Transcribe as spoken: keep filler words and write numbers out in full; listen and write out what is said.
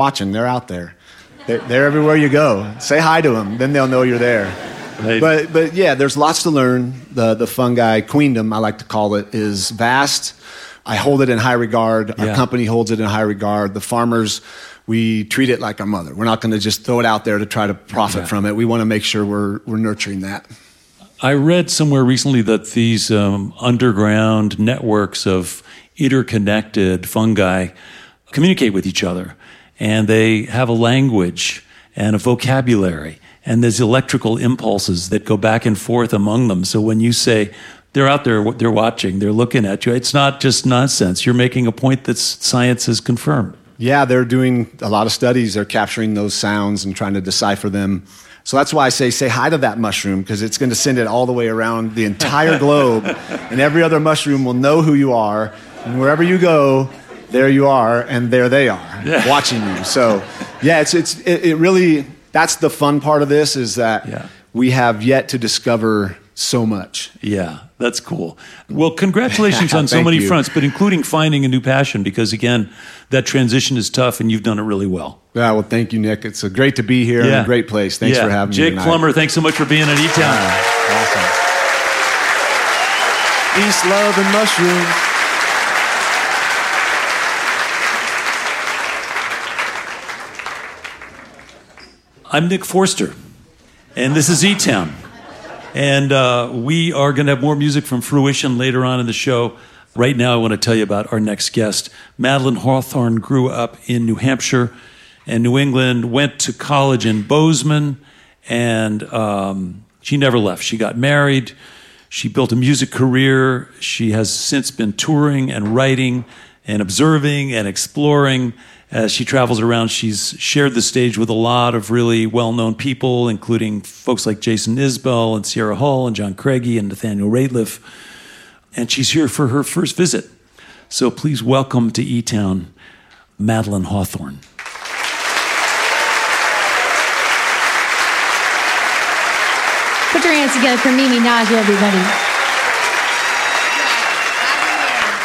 watching. They're out there. They're, they're everywhere you go. Say hi to them. Then they'll know you're there. Right. But but yeah, there's lots to learn. The the fungi queendom, I like to call it, is vast. I hold it in high regard. Our yeah. company holds it in high regard. The farmers, we treat it like our mother. We're not going to just throw it out there to try to profit yeah. from it. We want to make sure we're we're nurturing that. I read somewhere recently that these um, underground networks of interconnected fungi communicate with each other, and they have a language and a vocabulary, and there's electrical impulses that go back and forth among them. So when you say they're out there, they're watching, they're looking at you, it's not just nonsense. You're making a point that science has confirmed. Yeah, they're doing a lot of studies. They're capturing those sounds and trying to decipher them. So that's why I say, say hi to that mushroom, because it's going to send it all the way around the entire globe, and every other mushroom will know who you are, and wherever you go, there you are, and there they are, yeah. watching you. So, yeah, it's it's it, it really, that's the fun part of this, is that yeah. we have yet to discover so much. Yeah, that's cool. Well, congratulations on so many you. fronts, but including finding a new passion, because again, that transition is tough, and you've done it really well. Yeah, well, thank you, Nick. It's a great to be here yeah. and a great place. Thanks yeah. for having Jake me tonight. Plummer, thanks so much for being at E-Town. Uh, awesome. Peace, love, and mushrooms. I'm Nick Forster, and this is E-Town. And uh, we are going to have more music from Fruition later on in the show. Right now, I want to tell you about our next guest. Madeline Hawthorne grew up in New Hampshire and New England, went to college in Bozeman, and um, she never left. She got married. She built a music career. She has since been touring and writing and observing and exploring. As she travels around, she's shared the stage with a lot of really well-known people, including folks like Jason Isbell and Sierra Hull and John Craigie and Nathaniel Rateliff. And she's here for her first visit. So please welcome to E-Town, Madeline Hawthorne. Put your hands together for Mimi Naja, everybody.